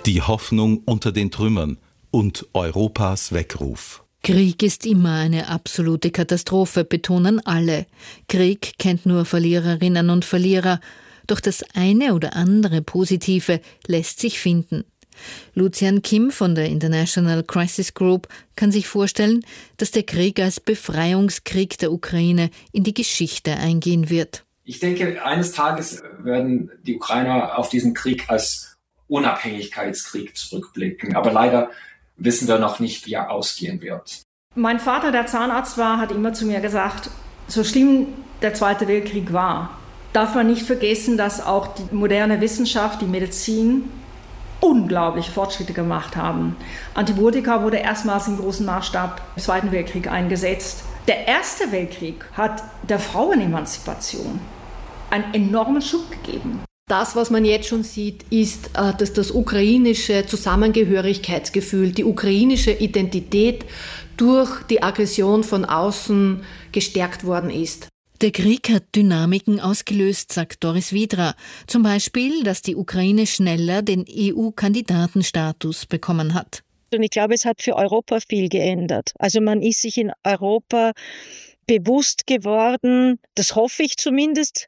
Die Hoffnung unter den Trümmern und Europas Weckruf. Krieg ist immer eine absolute Katastrophe, betonen alle. Krieg kennt nur Verliererinnen und Verlierer. Doch das eine oder andere Positive lässt sich finden. Lucian Kim von der International Crisis Group kann sich vorstellen, dass der Krieg als Befreiungskrieg der Ukraine in die Geschichte eingehen wird. Ich denke, eines Tages werden die Ukrainer auf diesen Krieg als Unabhängigkeitskrieg zurückblicken. Aber leider wissen wir noch nicht, wie er ausgehen wird. Mein Vater, der Zahnarzt war, hat immer zu mir gesagt, so schlimm der Zweite Weltkrieg war, darf man nicht vergessen, dass auch die moderne Wissenschaft, die Medizin, unglaubliche Fortschritte gemacht haben. Antibiotika wurde erstmals im großen Maßstab im Zweiten Weltkrieg eingesetzt. Der Erste Weltkrieg hat der Frauenemanzipation einen enormen Schub gegeben. Das, was man jetzt schon sieht, ist, dass das ukrainische Zusammengehörigkeitsgefühl, die ukrainische Identität durch die Aggression von außen gestärkt worden ist. Der Krieg hat Dynamiken ausgelöst, sagt Doris Wiedra. Zum Beispiel, dass die Ukraine schneller den EU-Kandidatenstatus bekommen hat. Und ich glaube, es hat für Europa viel geändert. Also man ist sich in Europa bewusst geworden, das hoffe ich zumindest,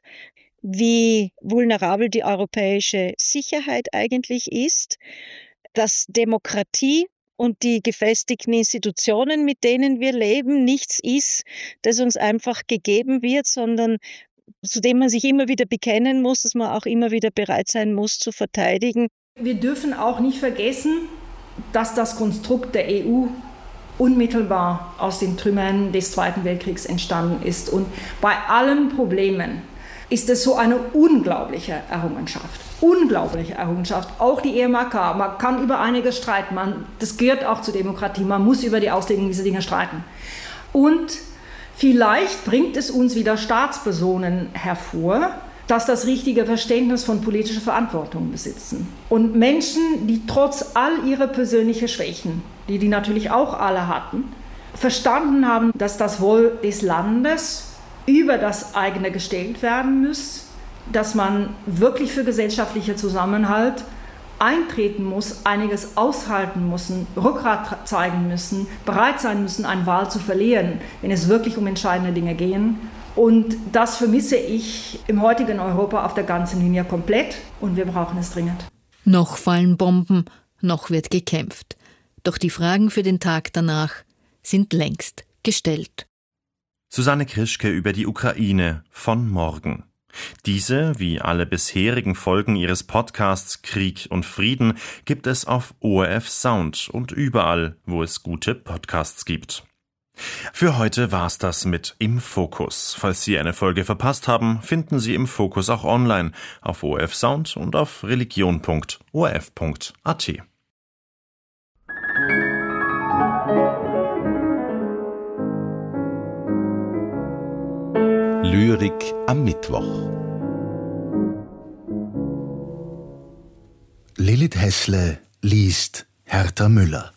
wie vulnerabel die europäische Sicherheit eigentlich ist, dass Demokratie und die gefestigten Institutionen, mit denen wir leben, nichts ist, das uns einfach gegeben wird, sondern zu dem man sich immer wieder bekennen muss, dass man auch immer wieder bereit sein muss zu verteidigen. Wir dürfen auch nicht vergessen, dass das Konstrukt der EU unmittelbar aus den Trümmern des Zweiten Weltkriegs entstanden ist. Und bei allen Problemen ist es so eine unglaubliche Errungenschaft. Unglaubliche Errungenschaft. Auch die EMAK. Man kann über einiges streiten. Das gehört auch zur Demokratie. Man muss über die Auslegung dieser Dinge streiten. Und vielleicht bringt es uns wieder Staatspersonen hervor, dass das richtige Verständnis von politischer Verantwortung besitzen. Und Menschen, die trotz all ihrer persönlichen Schwächen, die natürlich auch alle hatten, verstanden haben, dass das Wohl des Landes über das eigene gestellt werden muss, dass man wirklich für gesellschaftlicher Zusammenhalt eintreten muss, einiges aushalten müssen, Rückgrat zeigen müssen, bereit sein müssen, eine Wahl zu verlieren, wenn es wirklich um entscheidende Dinge gehen. Und das vermisse ich im heutigen Europa auf der ganzen Linie komplett und wir brauchen es dringend. Noch fallen Bomben, noch wird gekämpft. Doch die Fragen für den Tag danach sind längst gestellt. Susanne Krischke über die Ukraine von morgen. Diese, wie alle bisherigen Folgen ihres Podcasts Krieg und Frieden, gibt es auf ORF Sound und überall, wo es gute Podcasts gibt. Für heute war's das mit Im Fokus. Falls Sie eine Folge verpasst haben, finden Sie Im Fokus auch online auf ORF Sound und auf religion.orf.at. Lyrik am Mittwoch. Lilith Hässle liest Hertha Müller.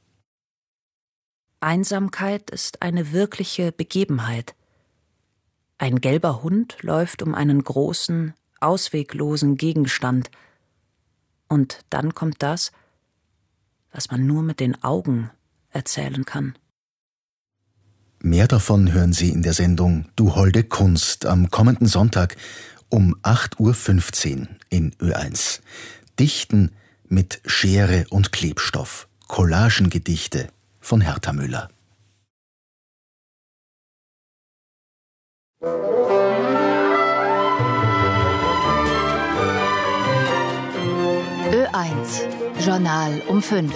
Einsamkeit ist eine wirkliche Begebenheit. Ein gelber Hund läuft um einen großen, ausweglosen Gegenstand. Und dann kommt das, was man nur mit den Augen erzählen kann. Mehr davon hören Sie in der Sendung Du holde Kunst am kommenden Sonntag um 8.15 Uhr in Ö1. Dichten mit Schere und Klebstoff. Collagengedichte von Hertha Müller. Ö1 Journal um 5.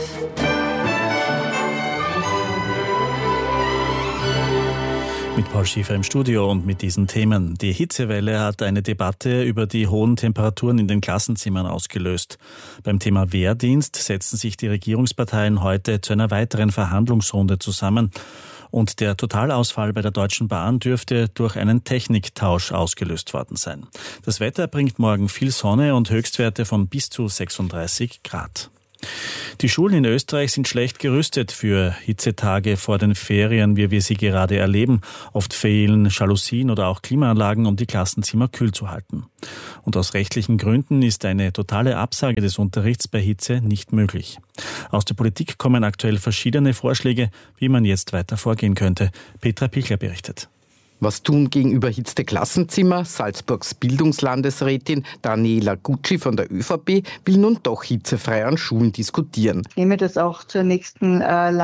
Mit Paul Schiefer im Studio und mit diesen Themen. Die Hitzewelle hat eine Debatte über die hohen Temperaturen in den Klassenzimmern ausgelöst. Beim Thema Wehrdienst setzen sich die Regierungsparteien heute zu einer weiteren Verhandlungsrunde zusammen. Und der Totalausfall bei der Deutschen Bahn dürfte durch einen Techniktausch ausgelöst worden sein. Das Wetter bringt morgen viel Sonne und Höchstwerte von bis zu 36 Grad. Die Schulen in Österreich sind schlecht gerüstet für Hitzetage vor den Ferien, wie wir sie gerade erleben. Oft fehlen Jalousien oder auch Klimaanlagen, um die Klassenzimmer kühl zu halten. Und aus rechtlichen Gründen ist eine totale Absage des Unterrichts bei Hitze nicht möglich. Aus der Politik kommen aktuell verschiedene Vorschläge, wie man jetzt weiter vorgehen könnte. Petra Pichler berichtet. Was tun gegen überhitzte Klassenzimmer? Salzburgs Bildungslandesrätin Daniela Gucci von der ÖVP will nun doch hitzefrei an Schulen diskutieren. Ich nehme das auch zur nächsten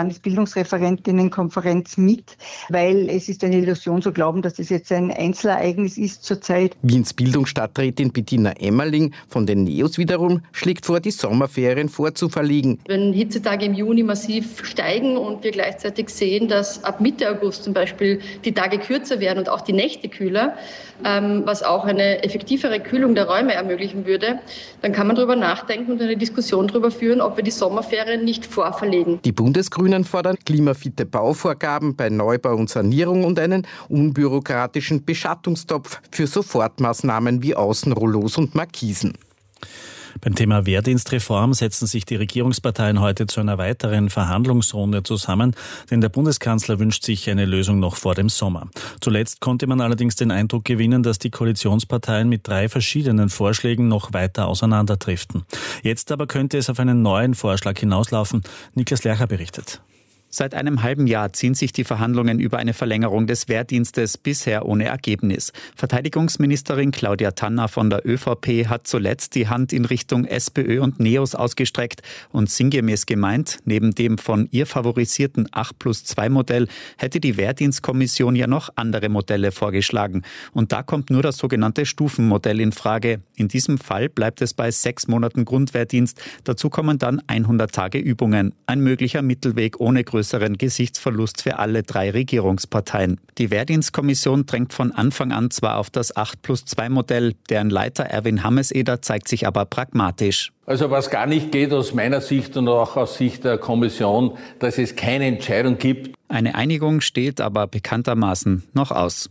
Landesbildungsreferentinnenkonferenz mit, weil es ist eine Illusion zu glauben, dass das jetzt ein Einzelereignis ist zurzeit. Wiens Bildungsstadträtin Bettina Emmerling von den NEOS wiederum schlägt vor, die Sommerferien vorzuverlegen. Wenn Hitzetage im Juni massiv steigen und wir gleichzeitig sehen, dass ab Mitte August zum Beispiel die Tage kürzer werden und auch die Nächte kühler, was auch eine effektivere Kühlung der Räume ermöglichen würde, dann kann man darüber nachdenken und eine Diskussion darüber führen, ob wir die Sommerferien nicht vorverlegen. Die Bundesgrünen fordern klimafitte Bauvorgaben bei Neubau und Sanierung und einen unbürokratischen Beschattungstopf für Sofortmaßnahmen wie Außenrollos und Markisen. Beim Thema Wehrdienstreform setzen sich die Regierungsparteien heute zu einer weiteren Verhandlungsrunde zusammen, denn der Bundeskanzler wünscht sich eine Lösung noch vor dem Sommer. Zuletzt konnte man allerdings den Eindruck gewinnen, dass die Koalitionsparteien mit 3 verschiedenen Vorschlägen noch weiter auseinanderdriften. Jetzt aber könnte es auf einen neuen Vorschlag hinauslaufen. Niklas Lercher berichtet. Seit einem halben Jahr ziehen sich die Verhandlungen über eine Verlängerung des Wehrdienstes, bisher ohne Ergebnis. Verteidigungsministerin Claudia Tanner von der ÖVP hat zuletzt die Hand in Richtung SPÖ und NEOS ausgestreckt und sinngemäß gemeint, neben dem von ihr favorisierten 8+2-Modell hätte die Wehrdienstkommission ja noch andere Modelle vorgeschlagen. Und da kommt nur das sogenannte Stufenmodell in Frage. In diesem Fall bleibt es bei 6 Monaten Grundwehrdienst. Dazu kommen dann 100 Tage Übungen. Ein möglicher Mittelweg ohne größeren Gesichtsverlust für alle 3 Regierungsparteien. Die Wehrdienstkommission drängt von Anfang an zwar auf das 8+2-Modell, deren Leiter Erwin Hammes-Eder zeigt sich aber pragmatisch. Also was gar nicht geht aus meiner Sicht und auch aus Sicht der Kommission, dass es keine Entscheidung gibt. Eine Einigung steht aber bekanntermaßen noch aus.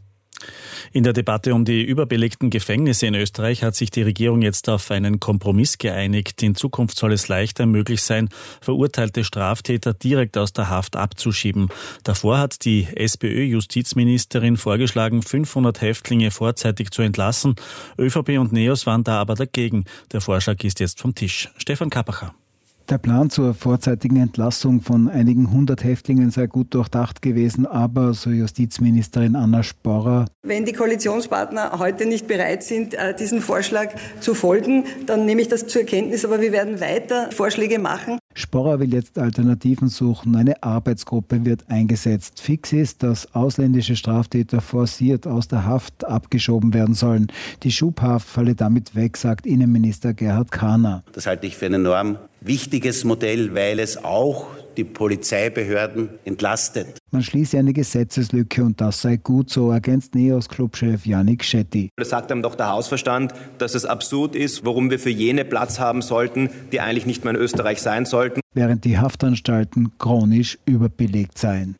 In der Debatte um die überbelegten Gefängnisse in Österreich hat sich die Regierung jetzt auf einen Kompromiss geeinigt. In Zukunft soll es leichter möglich sein, verurteilte Straftäter direkt aus der Haft abzuschieben. Davor hat die SPÖ-Justizministerin vorgeschlagen, 500 Häftlinge vorzeitig zu entlassen. ÖVP und NEOS waren da aber dagegen. Der Vorschlag ist jetzt vom Tisch. Stefan Kappacher. Der Plan zur vorzeitigen Entlassung von einigen 100 Häftlingen sei gut durchdacht gewesen, aber, so Justizministerin Anna Sporrer: Wenn die Koalitionspartner heute nicht bereit sind, diesem Vorschlag zu folgen, dann nehme ich das zur Kenntnis, aber wir werden weiter Vorschläge machen. Sporrer will jetzt Alternativen suchen. Eine Arbeitsgruppe wird eingesetzt. Fix ist, dass ausländische Straftäter forciert aus der Haft abgeschoben werden sollen. Die Schubhaft falle damit weg, sagt Innenminister Gerhard Kahner. Das halte ich für ein enorm wichtiges Modell, weil es auch die Polizeibehörden entlastet. Man schließe eine Gesetzeslücke und das sei gut, so ergänzt NEOS-Clubchef Yannick Shetty. Das sagt einem doch der Hausverstand, dass es absurd ist, warum wir für jene Platz haben sollten, die eigentlich nicht mehr in Österreich sein sollten. Während die Haftanstalten chronisch überbelegt seien.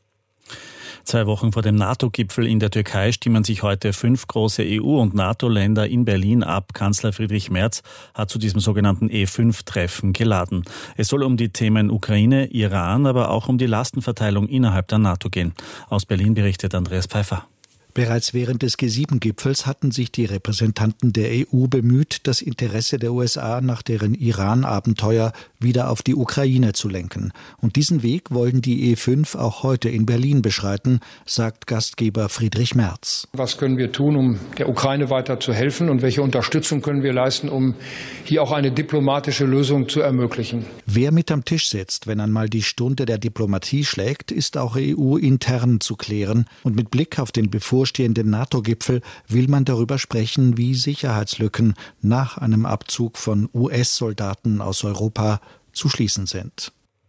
2 Wochen vor dem NATO-Gipfel in der Türkei stimmen sich heute 5 große EU- und NATO-Länder in Berlin ab. Kanzler Friedrich Merz hat zu diesem sogenannten E5-Treffen geladen. Es soll um die Themen Ukraine, Iran, aber auch um die Lastenverteilung innerhalb der NATO gehen. Aus Berlin berichtet Andreas Pfeiffer. Bereits während des G7-Gipfels hatten sich die Repräsentanten der EU bemüht, das Interesse der USA nach deren Iran-Abenteuer wieder auf die Ukraine zu lenken. Und diesen Weg wollen die E5 auch heute in Berlin beschreiten, sagt Gastgeber Friedrich Merz. Was können wir tun, um der Ukraine weiter zu helfen, und welche Unterstützung können wir leisten, um hier auch eine diplomatische Lösung zu ermöglichen? Wer mit am Tisch sitzt, wenn einmal die Stunde der Diplomatie schlägt, ist auch EU-intern zu klären. Und mit Blick auf den bevorstehenden NATO-Gipfel will man darüber sprechen, wie Sicherheitslücken nach einem Abzug von US-Soldaten aus Europa zu schließen sind.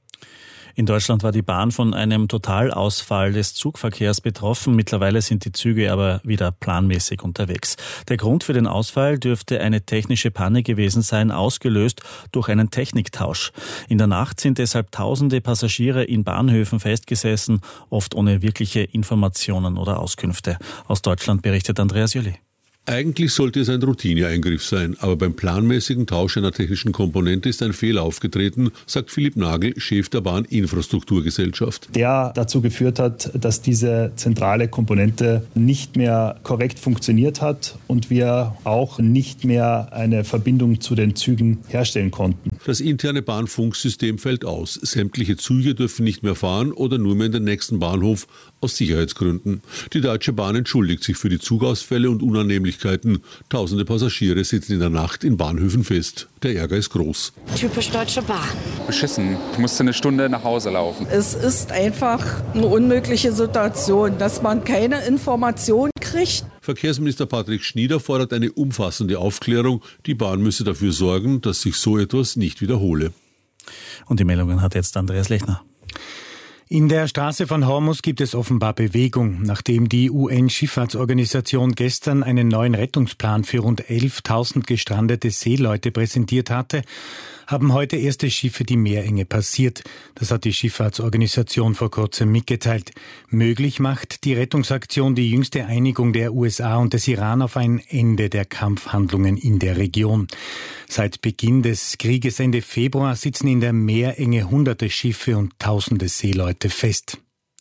In Deutschland war die Bahn von einem Totalausfall des Zugverkehrs betroffen. Mittlerweile sind die Züge aber wieder planmäßig unterwegs. Der Grund für den Ausfall dürfte eine technische Panne gewesen sein, ausgelöst durch einen Techniktausch. In der Nacht sind deshalb tausende Passagiere in Bahnhöfen festgesessen, oft ohne wirkliche Informationen oder Auskünfte. Aus Deutschland berichtet Andreas Jolli. Eigentlich sollte es ein Routineeingriff sein, aber beim planmäßigen Tausch einer technischen Komponente ist ein Fehler aufgetreten, sagt Philipp Nagel, Chef der Bahninfrastrukturgesellschaft. Der dazu geführt hat, dass diese zentrale Komponente nicht mehr korrekt funktioniert hat und wir auch nicht mehr eine Verbindung zu den Zügen herstellen konnten. Das interne Bahnfunksystem fällt aus. Sämtliche Züge dürfen nicht mehr fahren oder nur mehr in den nächsten Bahnhof aus Sicherheitsgründen. Die Deutsche Bahn entschuldigt sich für die Zugausfälle und Unannehmlichkeiten. Tausende Passagiere sitzen in der Nacht in Bahnhöfen fest. Der Ärger ist groß. Typisch Deutsche Bahn. Beschissen. Ich musste eine Stunde nach Hause laufen. Es ist einfach eine unmögliche Situation, dass man keine Information kriegt. Verkehrsminister Patrick Schnieder fordert eine umfassende Aufklärung. Die Bahn müsse dafür sorgen, dass sich so etwas nicht wiederhole. Und die Meldungen hat jetzt Andreas Lechner. In der Straße von Hormuz gibt es offenbar Bewegung. Nachdem die UN-Schifffahrtsorganisation gestern einen neuen Rettungsplan für rund 11.000 gestrandete Seeleute präsentiert hatte, haben heute erste Schiffe die Meerenge passiert. Das hat die Schifffahrtsorganisation vor kurzem mitgeteilt. Möglich macht die Rettungsaktion die jüngste Einigung der USA und des Iran auf ein Ende der Kampfhandlungen in der Region. Seit Beginn des Krieges Ende Februar sitzen in der Meerenge hunderte Schiffe und tausende Seeleute fest.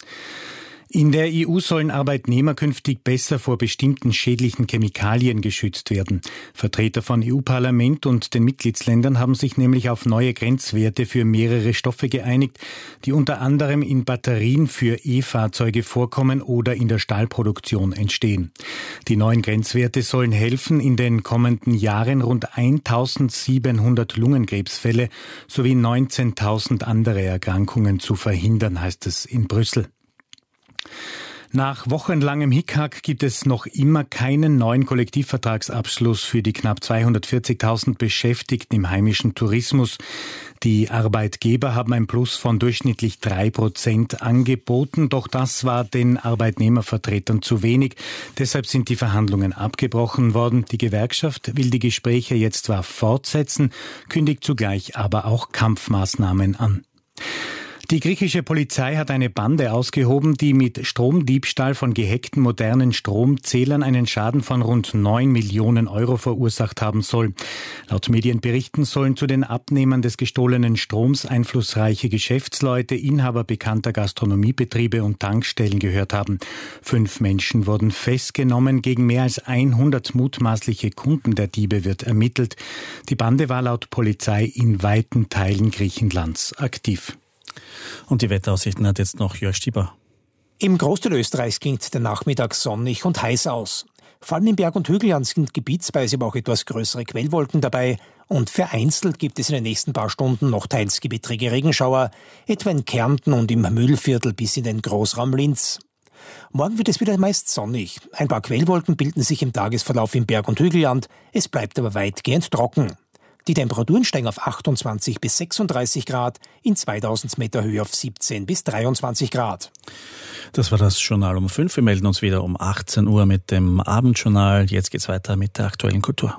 In der EU sollen Arbeitnehmer künftig besser vor bestimmten schädlichen Chemikalien geschützt werden. Vertreter von EU-Parlament und den Mitgliedsländern haben sich nämlich auf neue Grenzwerte für mehrere Stoffe geeinigt, die unter anderem in Batterien für E-Fahrzeuge vorkommen oder in der Stahlproduktion entstehen. Die neuen Grenzwerte sollen helfen, in den kommenden Jahren rund 1.700 Lungenkrebsfälle sowie 19.000 andere Erkrankungen zu verhindern, heißt es in Brüssel. Nach wochenlangem Hickhack gibt es noch immer keinen neuen Kollektivvertragsabschluss für die knapp 240.000 Beschäftigten im heimischen Tourismus. Die Arbeitgeber haben ein Plus von durchschnittlich 3% angeboten, doch das war den Arbeitnehmervertretern zu wenig. Deshalb sind die Verhandlungen abgebrochen worden. Die Gewerkschaft will die Gespräche jetzt zwar fortsetzen, kündigt zugleich aber auch Kampfmaßnahmen an. Die griechische Polizei hat eine Bande ausgehoben, die mit Stromdiebstahl von gehackten modernen Stromzählern einen Schaden von rund 9 Millionen Euro verursacht haben soll. Laut Medienberichten sollen zu den Abnehmern des gestohlenen Stroms einflussreiche Geschäftsleute, Inhaber bekannter Gastronomiebetriebe und Tankstellen gehört haben. 5 Menschen wurden festgenommen, gegen mehr als 100 mutmaßliche Kunden der Diebe wird ermittelt. Die Bande war laut Polizei in weiten Teilen Griechenlands aktiv. Und die Wetteraussichten hat jetzt noch Jörg Stieber. Im Großteil Österreichs klingt der Nachmittag sonnig und heiß aus. Vor allem in Berg- und Hügelland sind gebietsweise aber auch etwas größere Quellwolken dabei und vereinzelt gibt es in den nächsten paar Stunden noch teils gewittrige Regenschauer, etwa in Kärnten und im Mühlviertel bis in den Großraum Linz. Morgen wird es wieder meist sonnig. Ein paar Quellwolken bilden sich im Tagesverlauf im Berg- und Hügelland, es bleibt aber weitgehend trocken. Die Temperaturen steigen auf 28 bis 36 Grad, in 2000 Meter Höhe auf 17 bis 23 Grad. Das war das Journal um 5. Wir melden uns wieder um 18 Uhr mit dem Abendjournal. Jetzt geht's weiter mit der aktuellen Kultur.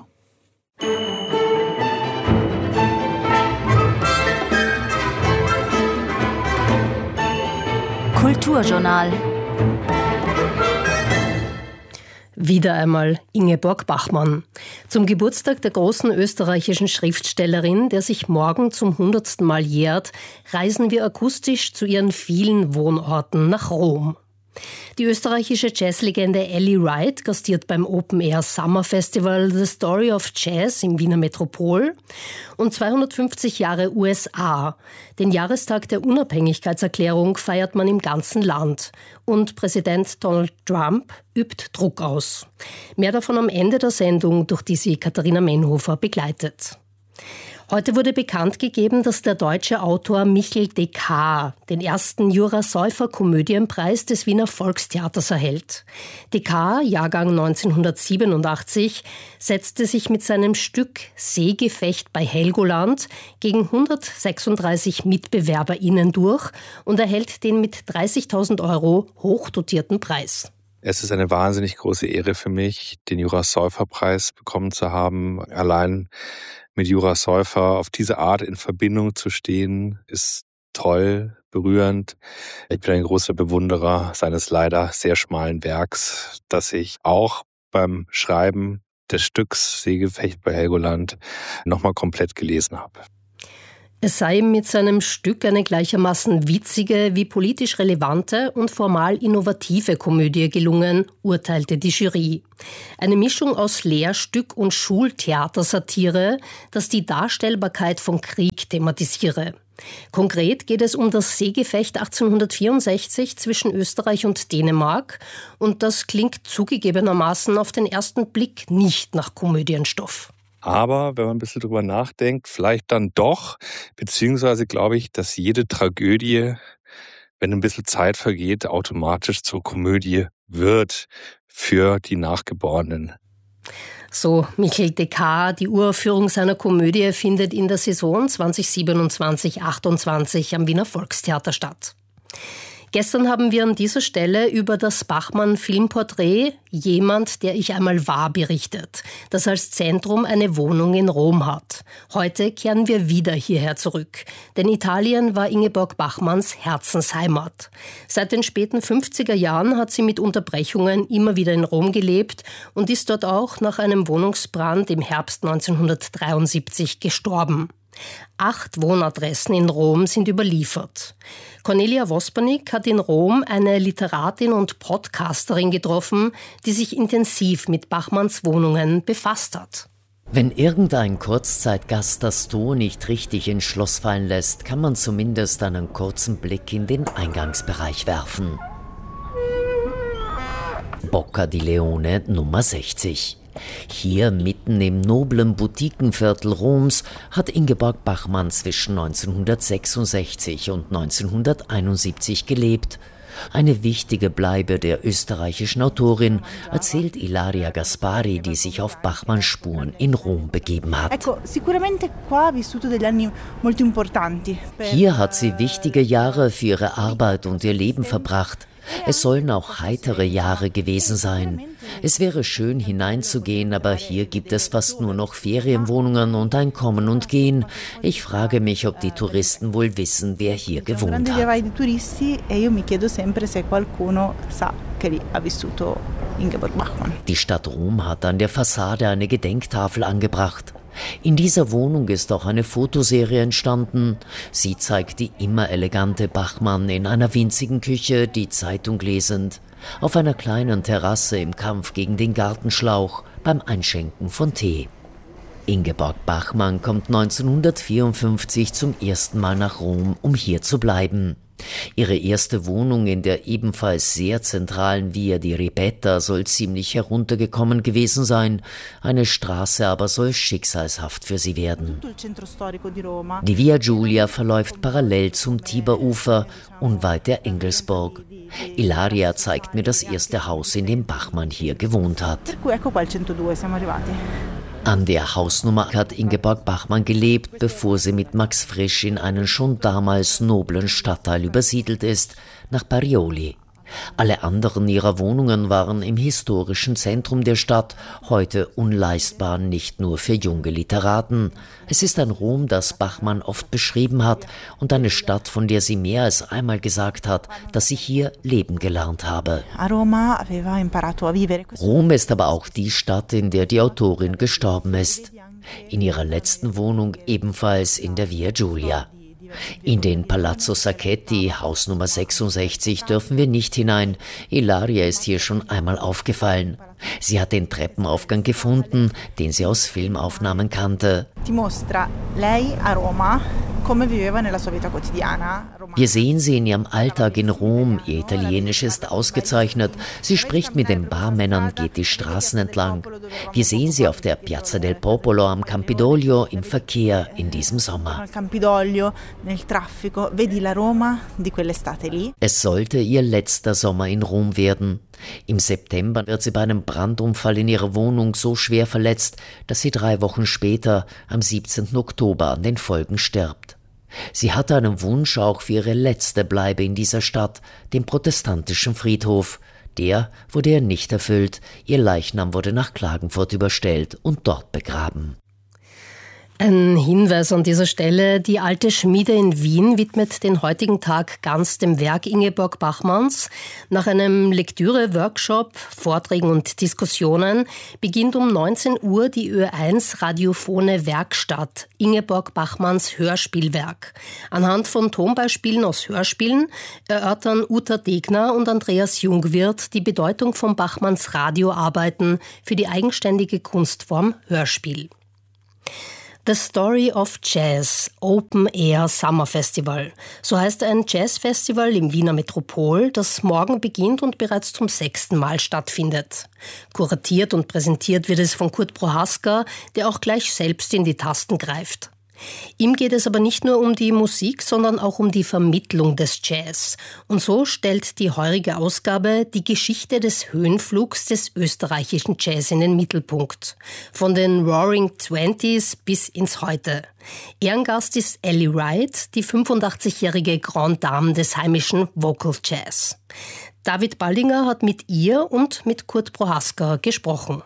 Kulturjournal. Wieder einmal Ingeborg Bachmann. Zum Geburtstag der großen österreichischen Schriftstellerin, der sich morgen zum 100. Mal jährt, reisen wir akustisch zu ihren vielen Wohnorten nach Rom. Die österreichische Jazzlegende Ellie Wright gastiert beim Open Air Summer Festival The Story of Jazz im Wiener Metropol und 250 Jahre USA. Den Jahrestag der Unabhängigkeitserklärung feiert man im ganzen Land und Präsident Donald Trump übt Druck aus. Mehr davon am Ende der Sendung, durch die sie Katharina Menhofer begleitet. Heute wurde bekannt gegeben, dass der deutsche Autor Michel Descartes den ersten Jura-Säufer-Komödienpreis des Wiener Volkstheaters erhält. Descartes, Jahrgang 1987, setzte sich mit seinem Stück Seegefecht bei Helgoland gegen 136 MitbewerberInnen durch und erhält den mit 30.000 € hochdotierten Preis. Es ist eine wahnsinnig große Ehre für mich, den Jura-Säufer-Preis bekommen zu haben. Allein mit Jura Säufer auf diese Art in Verbindung zu stehen, ist toll, berührend. Ich bin ein großer Bewunderer seines leider sehr schmalen Werks, das ich auch beim Schreiben des Stücks Seegefecht bei Helgoland nochmal komplett gelesen habe. Es sei ihm mit seinem Stück eine gleichermaßen witzige wie politisch relevante und formal innovative Komödie gelungen, urteilte die Jury. Eine Mischung aus Lehrstück und Schultheatersatire, das die Darstellbarkeit von Krieg thematisiere. Konkret geht es um das Seegefecht 1864 zwischen Österreich und Dänemark und das klingt zugegebenermaßen auf den ersten Blick nicht nach Komödienstoff. Aber wenn man ein bisschen drüber nachdenkt, vielleicht dann doch, beziehungsweise glaube ich, dass jede Tragödie, wenn ein bisschen Zeit vergeht, automatisch zur Komödie wird für die Nachgeborenen. So Michel Descartes, die Uraufführung seiner Komödie findet in der Saison 2027/28 am Wiener Volkstheater statt. Gestern haben wir an dieser Stelle über das Bachmann-Filmporträt »Jemand, der ich einmal war« berichtet, das als Zentrum eine Wohnung in Rom hat. Heute kehren wir wieder hierher zurück, denn Italien war Ingeborg Bachmanns Herzensheimat. Seit den späten 50er Jahren hat sie mit Unterbrechungen immer wieder in Rom gelebt und ist dort auch nach einem Wohnungsbrand im Herbst 1973 gestorben. 8 Wohnadressen in Rom sind überliefert. Cornelia Vospernik hat in Rom eine Literatin und Podcasterin getroffen, die sich intensiv mit Bachmanns Wohnungen befasst hat. Wenn irgendein Kurzzeitgast das Tor nicht richtig ins Schloss fallen lässt, kann man zumindest einen kurzen Blick in den Eingangsbereich werfen. Bocca di Leone Nummer 60. Hier, mitten im noblen Boutiquenviertel Roms, hat Ingeborg Bachmann zwischen 1966 und 1971 gelebt. Eine wichtige Bleibe der österreichischen Autorin, erzählt Ilaria Gaspari, die sich auf Bachmanns Spuren in Rom begeben hat. Hier hat sie wichtige Jahre für ihre Arbeit und ihr Leben verbracht. Es sollen auch heitere Jahre gewesen sein. Es wäre schön hineinzugehen, aber hier gibt es fast nur noch Ferienwohnungen und ein Kommen und Gehen. Ich frage mich, ob die Touristen wohl wissen, wer hier gewohnt hat. Die Stadt Rom hat an der Fassade eine Gedenktafel angebracht. In dieser Wohnung ist auch eine Fotoserie entstanden. Sie zeigt die immer elegante Bachmann in einer winzigen Küche, die Zeitung lesend, auf einer kleinen Terrasse im Kampf gegen den Gartenschlauch, beim Einschenken von Tee. Ingeborg Bachmann kommt 1954 zum ersten Mal nach Rom, um hier zu bleiben. Ihre erste Wohnung in der ebenfalls sehr zentralen Via di Ripetta soll ziemlich heruntergekommen gewesen sein. Eine Straße aber soll schicksalshaft für sie werden. Die Via Giulia verläuft parallel zum Tiberufer, unweit der Engelsburg. Ilaria zeigt mir das erste Haus, in dem Bachmann hier gewohnt hat. An der Hausnummer hat Ingeborg Bachmann gelebt, bevor sie mit Max Frisch in einen schon damals noblen Stadtteil übersiedelt ist, nach Parioli. Alle anderen ihrer Wohnungen waren im historischen Zentrum der Stadt, heute unleistbar, nicht nur für junge Literaten. Es ist ein Rom, das Bachmann oft beschrieben hat und eine Stadt, von der sie mehr als einmal gesagt hat, dass sie hier leben gelernt habe. Rom ist aber auch die Stadt, in der die Autorin gestorben ist. In ihrer letzten Wohnung ebenfalls in der Via Giulia. In den Palazzo Sacchetti, Haus Nummer 66, dürfen wir nicht hinein. Ilaria ist hier schon einmal aufgefallen. Sie hat den Treppenaufgang gefunden, den sie aus Filmaufnahmen kannte. Wir sehen sie in ihrem Alltag in Rom. Ihr Italienisch ist ausgezeichnet. Sie spricht mit den Barmännern, geht die Straßen entlang. Wir sehen sie auf der Piazza del Popolo am Campidoglio im Verkehr in diesem Sommer. Es sollte ihr letzter Sommer in Rom werden. Im September wird sie bei einem Brandunfall in ihrer Wohnung so schwer verletzt, dass sie 3 Wochen später, am 17. Oktober, an den Folgen stirbt. Sie hatte einen Wunsch auch für ihre letzte Bleibe in dieser Stadt, dem protestantischen Friedhof. Der wurde ihr nicht erfüllt. Ihr Leichnam wurde nach Klagenfurt überstellt und dort begraben. Ein Hinweis an dieser Stelle: Die Alte Schmiede in Wien widmet den heutigen Tag ganz dem Werk Ingeborg Bachmanns. Nach einem Lektüre-Workshop, Vorträgen und Diskussionen beginnt um 19 Uhr die Ö1 radiophone Werkstatt, Ingeborg Bachmanns Hörspielwerk. Anhand von Tonbeispielen aus Hörspielen erörtern Uta Degner und Andreas Jungwirth die Bedeutung von Bachmanns Radioarbeiten für die eigenständige Kunstform Hörspiel. The Story of Jazz Open Air Summer Festival. So heißt ein Jazzfestival im Wiener Metropol, das morgen beginnt und bereits zum 6. Mal stattfindet. Kuratiert und präsentiert wird es von Kurt Prohaska, der auch gleich selbst in die Tasten greift. Ihm geht es aber nicht nur um die Musik, sondern auch um die Vermittlung des Jazz. Und so stellt die heurige Ausgabe die Geschichte des Höhenflugs des österreichischen Jazz in den Mittelpunkt. Von den Roaring Twenties bis ins Heute. Ehrengast ist Ellie Wright, die 85-jährige Grande Dame des heimischen Vocal Jazz. David Baldinger hat mit ihr und mit Kurt Prohaska gesprochen.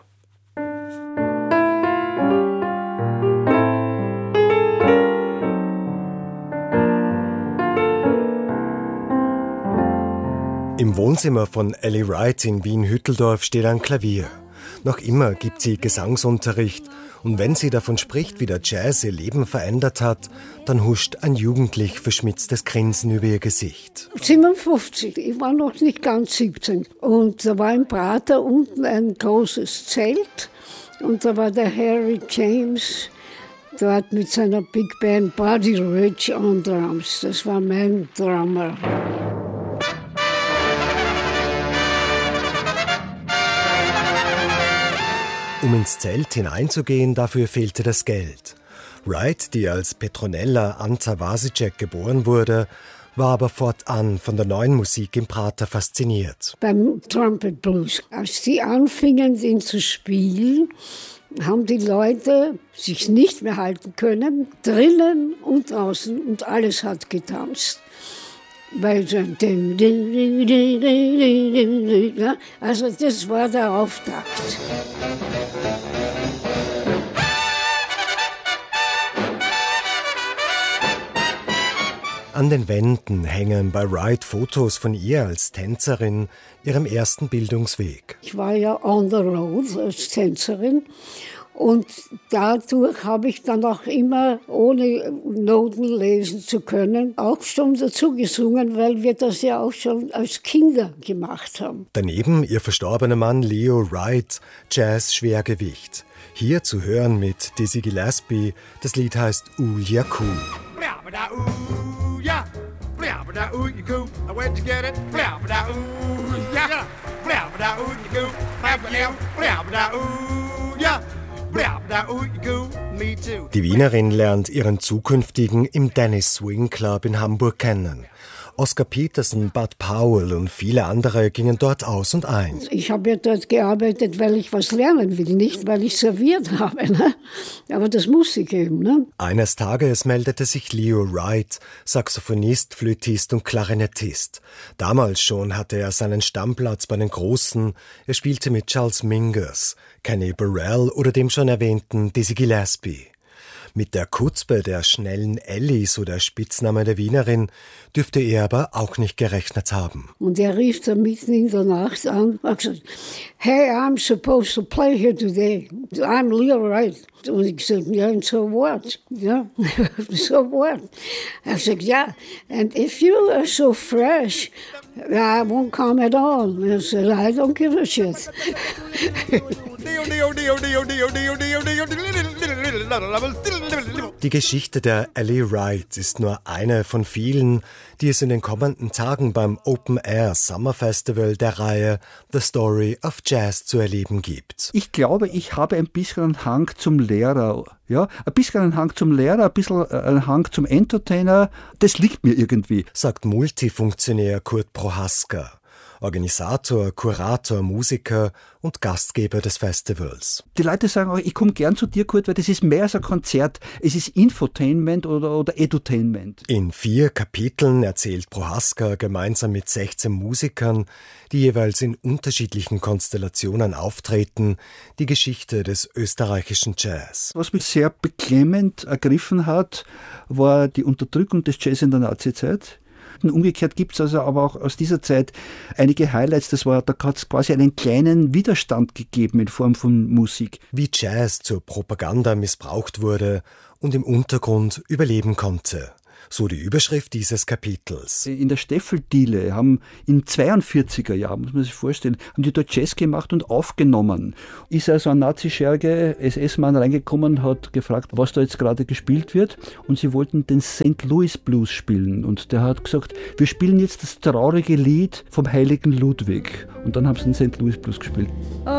Im Wohnzimmer von Ellie Wright in Wien-Hütteldorf steht ein Klavier. Noch immer gibt sie Gesangsunterricht und wenn sie davon spricht, wie der Jazz ihr Leben verändert hat, dann huscht ein jugendlich verschmitztes Grinsen über ihr Gesicht. 57, ich war noch nicht ganz 17 und da war im Prater unten ein großes Zelt und da war der Harry James dort mit seiner Big Band Buddy Rich on Drums. Das war mein Drummer. Um ins Zelt hineinzugehen, dafür fehlte das Geld. Wright, die als Petronella Anta Vasicek geboren wurde, war aber fortan von der neuen Musik im Prater fasziniert. Beim Trumpet Blues, als sie anfingen, ihn zu spielen, haben die Leute sich nicht mehr halten können, drinnen und draußen, und alles hat getanzt. Weil so also das war der Auftakt. An den Wänden hängen bei Wright Fotos von ihr als Tänzerin, ihrem ersten Bildungsweg. Ich war ja on the road als Tänzerin. Und dadurch habe ich dann auch immer, ohne Noten lesen zu können, auch schon dazu gesungen, weil wir das ja auch schon als Kinder gemacht haben. Daneben ihr verstorbener Mann Leo Wright, Jazz-Schwergewicht. Hier zu hören mit Dizzy Gillespie, das Lied heißt Ulia Cool. Die Wienerin lernt ihren zukünftigen im Dennis Swing Club in Hamburg kennen. Oscar Peterson, Bud Powell und viele andere gingen dort aus und ein. Ich habe ja dort gearbeitet, weil ich was lernen will, nicht weil ich serviert habe. Ne? Aber das muss ich eben. Ne? Eines Tages meldete sich Leo Wright, Saxophonist, Flötist und Klarinettist. Damals schon hatte er seinen Stammplatz bei den Großen. Er spielte mit Charles Mingus, Kenny Burrell oder dem schon erwähnten Dizzy Gillespie. Mit der Kutzpe der schnellen Ellie, so der Spitzname der Wienerin, dürfte er aber auch nicht gerechnet haben. Und er rief da mitten in der Nacht an und gesagt, hey, I'm supposed to play here today. I'm Leo Wright. Und ich sagte, ja, and so what? Ja, so what? Er sagte, ja, and if you are so fresh, I won't come at all. I said, I don't give a shit. Die Geschichte der Ellie Wright ist nur eine von vielen, die es in den kommenden Tagen beim Open Air Summer Festival der Reihe The Story of Jazz zu erleben gibt. Ich glaube, ich habe ein bisschen einen Hang zum Lehrer. Ja, ein bisschen einen Hang zum Lehrer, ein bisschen einen Hang zum Entertainer. Das liegt mir irgendwie, sagt Multifunktionär Kurt Prohaska. Organisator, Kurator, Musiker und Gastgeber des Festivals. Die Leute sagen auch, ich komme gern zu dir, Kurt, weil das ist mehr als ein Konzert. Es ist Infotainment oder Edutainment. In 4 Kapiteln erzählt Prohaska gemeinsam mit 16 Musikern, die jeweils in unterschiedlichen Konstellationen auftreten, die Geschichte des österreichischen Jazz. Was mich sehr beklemmend ergriffen hat, war die Unterdrückung des Jazz in der Nazizeit. Umgekehrt gibt es also aber auch aus dieser Zeit einige Highlights. Da hat es quasi einen kleinen Widerstand gegeben in Form von Musik. Wie Jazz zur Propaganda missbraucht wurde und im Untergrund überleben konnte. So die Überschrift dieses Kapitels. In der Steffeldiele haben in 42er Jahren, muss man sich vorstellen, haben die dort Jazz gemacht und aufgenommen. Ist also ein Nazi-Scherge SS-Mann reingekommen, hat gefragt, was da jetzt gerade gespielt wird, und sie wollten den St. Louis Blues spielen. Und der hat gesagt, wir spielen jetzt das traurige Lied vom heiligen Ludwig. Und dann haben sie den St. Louis Blues gespielt. Oh,